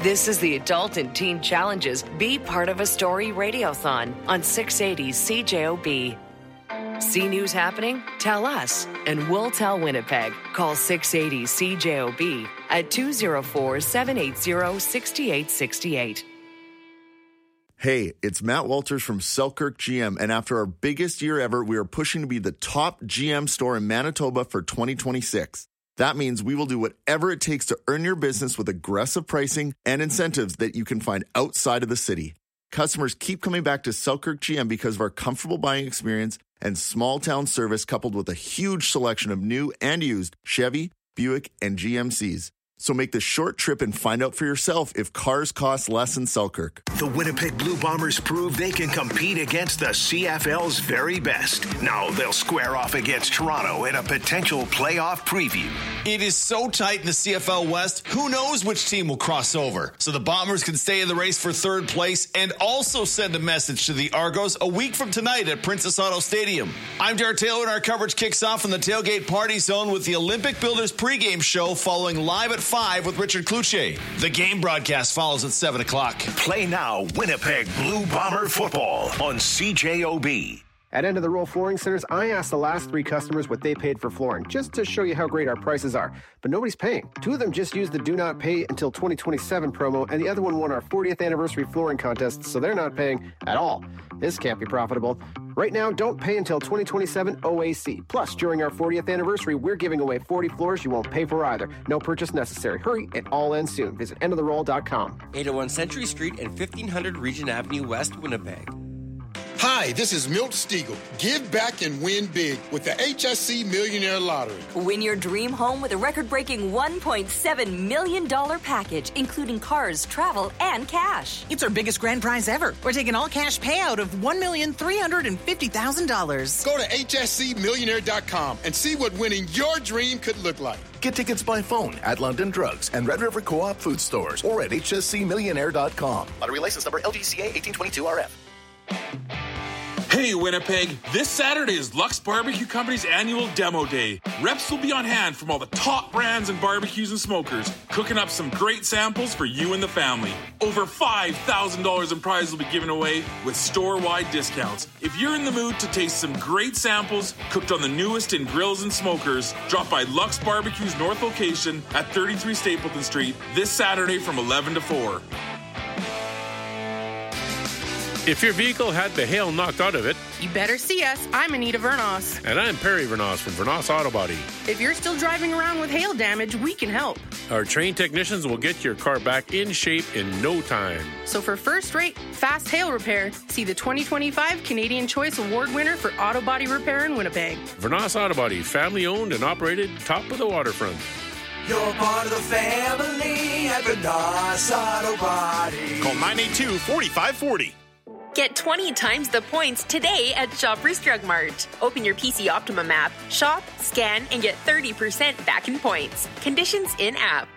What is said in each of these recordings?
This is the Adult and Teen Challenges Be Part of a Story Radiothon on 680 CJOB. See news happening? Tell us, and we'll tell Winnipeg. Call 680 CJOB at 204-780-6868. Hey, it's Matt Walters from Selkirk GM, and after our biggest year ever, we are pushing to be the top GM store in Manitoba for 2026. That means we will do whatever it takes to earn your business with aggressive pricing and incentives that you can find outside of the city. Customers keep coming back to Selkirk GM because of our comfortable buying experience and small town service, coupled with a huge selection of new and used Chevy, Buick, and GMCs. So make the short trip and find out for yourself if cars cost less in Selkirk. The Winnipeg Blue Bombers prove they can compete against the CFL's very best. Now they'll square off against Toronto in a potential playoff preview. It is so tight in the CFL West, who knows which team will cross over. So the Bombers can stay in the race for third place and also send a message to the Argos a week from tonight at Princess Auto Stadium. I'm Jared Taylor, and our coverage kicks off in the Tailgate Party Zone with the Olympic Builders pregame show following live at 5 with Richard Cloutier. The game broadcast follows at 7 o'clock. Play now Winnipeg Blue Bomber football on CJOB. At End of the Roll Flooring Centers, I asked the last 3 customers what they paid for flooring, just to show you how great our prices are. But nobody's paying. 2 of them just used the Do Not Pay Until 2027 promo, and the other one won our 40th anniversary flooring contest, so they're not paying at all. This can't be profitable. Right now, don't pay until 2027 OAC. Plus, during our 40th anniversary, we're giving away 40 floors you won't pay for either. No purchase necessary. Hurry, it all ends soon. Visit endoftheroll.com. 801 Century Street and 1500 Regent Avenue West, Winnipeg. Hi, this is Milt Stiegel. Give back and win big with the HSC Millionaire Lottery. Win your dream home with a record-breaking $1.7 million package, including cars, travel, and cash. It's our biggest grand prize ever. We're taking all-cash payout of $1,350,000. Go to hscmillionaire.com and see what winning your dream could look like. Get tickets by phone at London Drugs and Red River Co-op food stores or at hscmillionaire.com. Lottery license number LGCA 1822RF. Hey Winnipeg, this Saturday is Lux Barbecue Company's annual demo day. Reps will be on hand from all the top brands and barbecues and smokers, cooking up some great samples for you and the family. Over $5,000 in prizes will be given away with store-wide discounts. If you're in the mood to taste some great samples cooked on the newest in grills and smokers, drop by Lux Barbecue's north location at 33 Stapleton Street this Saturday from 11 to 4. If your vehicle had the hail knocked out of it, you better see us. I'm Anita Vernos. And I'm Perry Vernos from Vernos Auto Body. If you're still driving around with hail damage, we can help. Our trained technicians will get your car back in shape in no time. So for first-rate, fast hail repair, see the 2025 Canadian Choice Award winner for auto body repair in Winnipeg. Vernos Auto Body, family-owned and operated, top of the waterfront. You're part of the family at Vernos Auto Body. Call 982-4540. Get 20 times the points today at Shoppers Drug Mart. Open your PC Optimum app, shop, scan, and get 30% back in points. Conditions in app.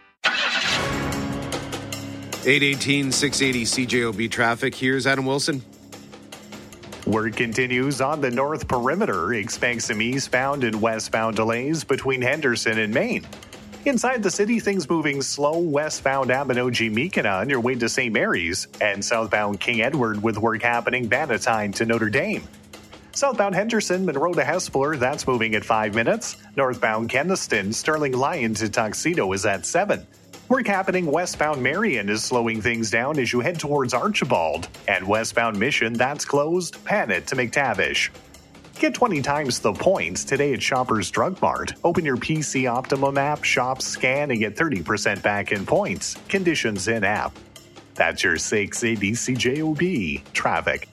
818 680 CJOB traffic. Here's Adam Wilson. Work continues on the north perimeter. Expect some eastbound and westbound delays between Henderson and Maine. Inside the city, things moving slow westbound Abinogi-Meekina on your way to St. Mary's, and southbound King Edward with work happening Bannatyne to Notre Dame. Southbound Henderson, Monroe to Hespeler, that's moving at 5 minutes. Northbound Keniston, Sterling Lyon to Tuxedo is at 7. Work happening westbound Marion is slowing things down as you head towards Archibald. And westbound Mission, that's closed, Panet to McTavish. Get 20 times the points today at Shoppers Drug Mart. Open your PC Optimum app, shop, scan, and get 30% back in points. Conditions in app. That's your 680 CJOB traffic.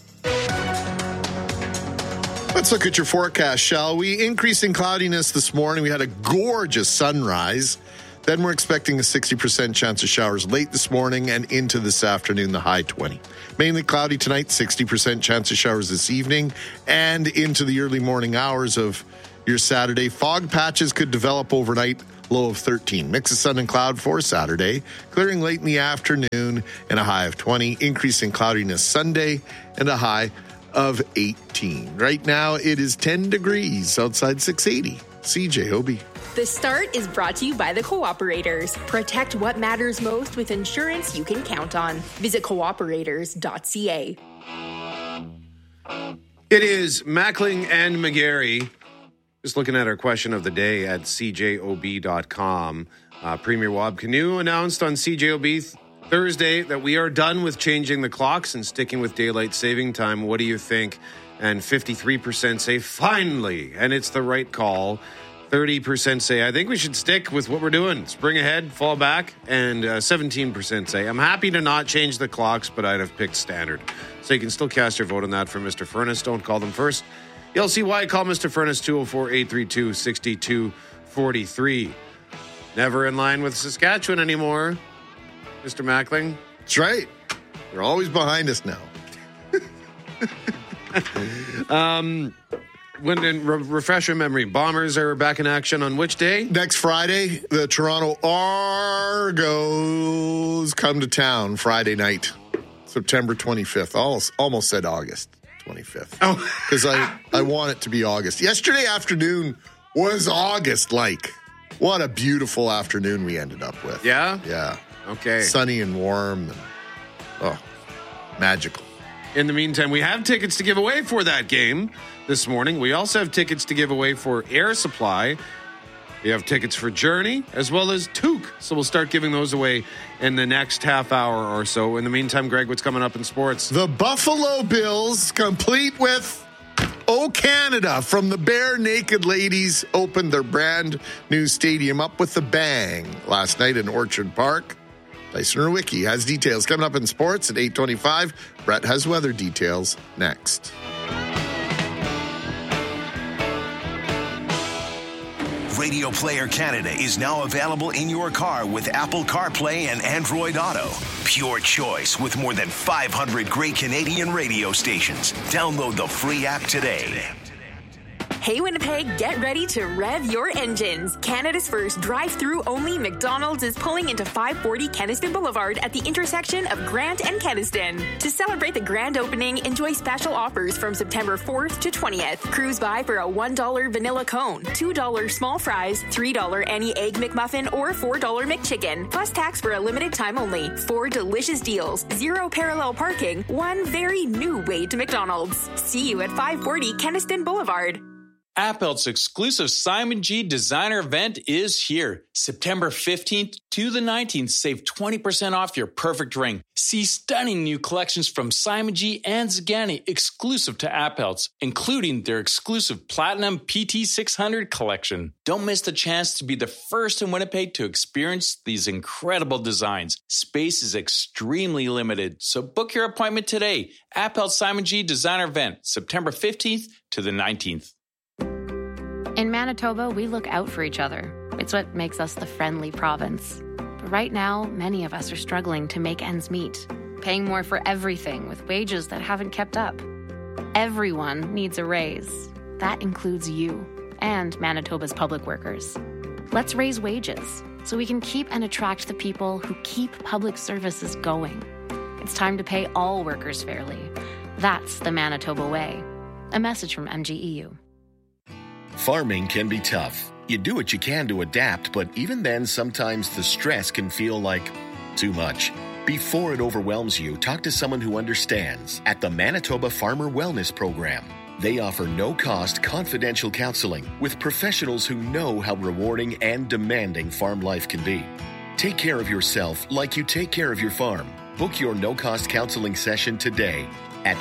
Let's look at your forecast, shall we? Increasing cloudiness this morning. We had a gorgeous sunrise. Then we're expecting a 60% chance of showers late this morning and into this afternoon, the high 20. Mainly cloudy tonight, 60% chance of showers this evening and into the early morning hours of your Saturday. Fog patches could develop overnight, low of 13. Mix of sun and cloud for Saturday, clearing late in the afternoon and a high of 20. Increasing cloudiness Sunday and a high of 18. Right now, it is 10 degrees outside 680 CJOB. The Start is brought to you by the Cooperators. Protect what matters most with insurance you can count on. Visit cooperators.ca. It is Mackling and McGarry. Just looking at our question of the day at cjob.com. Premier Wab Kinew announced on CJOB Thursday that we are done with changing the clocks and sticking with daylight saving time. What do you think? And 53% say finally, and it's the right call. 30% say I think we should stick with what we're doing. Spring ahead, fall back, and 17% say I'm happy to not change the clocks, but I'd have picked standard. So you can still cast your vote on that for Mr. Furness. Don't call them first. You'll see why. Call Mr. Furness 204-832-6243. Never in line with Saskatchewan anymore, Mr. Mackling. That's right. They're always behind us now. Refresh your memory. Bombers are back in action on which day? Next Friday. The Toronto Argos come to town Friday night, September 25th. Almost said August 25th. Oh, because I want it to be August. Yesterday afternoon was August-like. What a beautiful afternoon we ended up with. Yeah? Yeah. Okay. Sunny and warm. And, magical. In the meantime, we have tickets to give away for that game this morning. We also have tickets to give away for Air Supply. We have tickets for Journey as well as Took. So we'll start giving those away in the next half hour or so. In the meantime, Greg, what's coming up in sports? The Buffalo Bills, complete with O Canada from the Bare Naked Ladies, opened their brand new stadium up with a bang last night in Orchard Park. Dyson Rewicki has details coming up in sports at 8:25. Brett has weather details next. Radio Player Canada is now available in your car with Apple CarPlay and Android Auto. Pure choice with more than 500 great Canadian radio stations. Download the free app today. Hey Winnipeg, get ready to rev your engines. Canada's first drive-through only McDonald's is pulling into 540 Kenaston Boulevard at the intersection of Grant and Kenaston. To celebrate the grand opening, enjoy special offers from September 4th to 20th. Cruise by for a $1 vanilla cone, $2 small fries, $3 any egg McMuffin, or $4 McChicken. Plus tax for a limited time only. 4 delicious deals, 0 parallel parking, 1 very new way to McDonald's. See you at 540 Kenaston Boulevard. Appelt's exclusive Simon G designer event is here. September 15th to the 19th. Save 20% off your perfect ring. See stunning new collections from Simon G and Zagani exclusive to Appelt's, including their exclusive Platinum PT600 collection. Don't miss the chance to be the first in Winnipeg to experience these incredible designs. Space is extremely limited, so book your appointment today. Appelt's Simon G designer event, September 15th to the 19th. In Manitoba, we look out for each other. It's what makes us the friendly province. But right now, many of us are struggling to make ends meet, paying more for everything with wages that haven't kept up. Everyone needs a raise. That includes you and Manitoba's public workers. Let's raise wages so we can keep and attract the people who keep public services going. It's time to pay all workers fairly. That's the Manitoba way. A message from MGEU. Farming can be tough. You do what you can to adapt, but even then, sometimes the stress can feel like too much. Before it overwhelms you, talk to someone who understands at the Manitoba Farmer Wellness Program. They offer no-cost, confidential counseling with professionals who know how rewarding and demanding farm life can be. Take care of yourself like you take care of your farm. Book your no-cost counseling session today at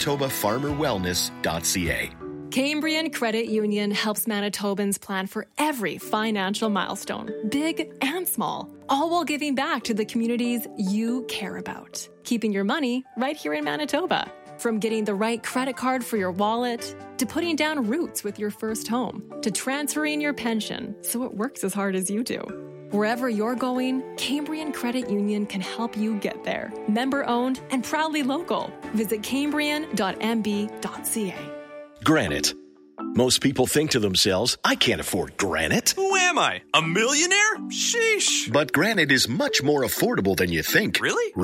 manitobafarmerwellness.ca. Cambrian Credit Union helps Manitobans plan for every financial milestone, big and small, all while giving back to the communities you care about. Keeping your money right here in Manitoba. From getting the right credit card for your wallet, to putting down roots with your first home, to transferring your pension so it works as hard as you do. Wherever you're going, Cambrian Credit Union can help you get there. Member-owned and proudly local. Visit cambrian.mb.ca. Granite. Most people think to themselves, I can't afford granite. Who am I? A millionaire? Sheesh. But granite is much more affordable than you think. Really?